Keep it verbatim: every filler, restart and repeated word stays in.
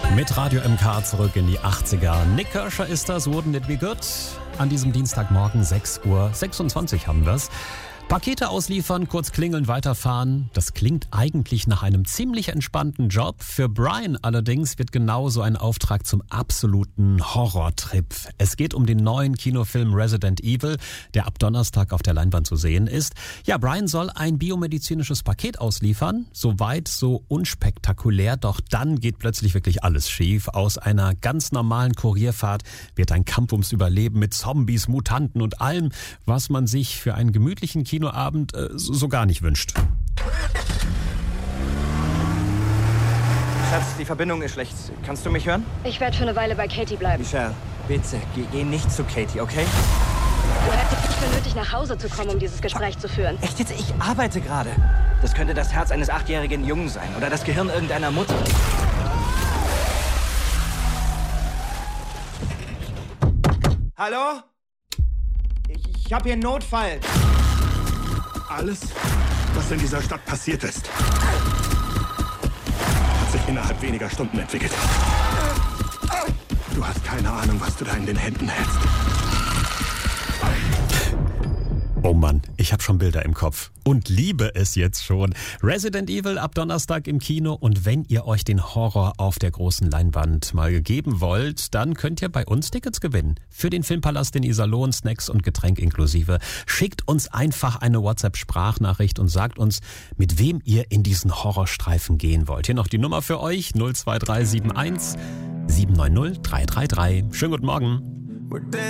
Mit Radio M K zurück in die achtziger. Nick Kershaw ist das, Wouldn't It Be Good? An diesem Dienstagmorgen sechs Uhr sechsundzwanzig haben wir's. Pakete ausliefern, kurz klingeln, weiterfahren. Das klingt eigentlich nach einem ziemlich entspannten Job. Für Brian allerdings wird genau so ein Auftrag zum absoluten Horrortrip. Es geht um den neuen Kinofilm Resident Evil, der ab Donnerstag auf der Leinwand zu sehen ist. Ja, Brian soll ein biomedizinisches Paket ausliefern. Soweit so unspektakulär, doch dann geht plötzlich wirklich alles schief. Aus einer ganz normalen Kurierfahrt wird ein Kampf ums Überleben mit Zombies, Mutanten und allem, was man sich für einen gemütlichen Kinoabend äh, so, so gar nicht wünscht. Schatz, die Verbindung ist schlecht. Kannst du mich hören? Ich werde für eine Weile bei Katie bleiben. Michelle, bitte, geh, geh nicht zu Katie, okay? Du hättest nicht für nötig, nach Hause zu kommen, um dieses Gespräch zu führen. Echt jetzt? Ich arbeite gerade. Das könnte das Herz eines achtjährigen Jungen sein oder das Gehirn irgendeiner Mutter. Hallo? Ich, ich habe hier einen Notfall. Alles, was in dieser Stadt passiert ist, hat sich innerhalb weniger Stunden entwickelt. Du hast keine Ahnung, was du da in den Händen hältst. Oh Mann, ich habe schon Bilder im Kopf und liebe es jetzt schon. Resident Evil ab Donnerstag im Kino, und wenn ihr euch den Horror auf der großen Leinwand mal geben wollt, dann könnt ihr bei uns Tickets gewinnen. Für den Filmpalast in Iserlohn, Snacks und Getränk inklusive. Schickt uns einfach eine WhatsApp-Sprachnachricht und sagt uns, mit wem ihr in diesen Horrorstreifen gehen wollt. Hier noch die Nummer für euch, null zwei drei sieben eins sieben neun null drei drei drei. Schönen guten Morgen.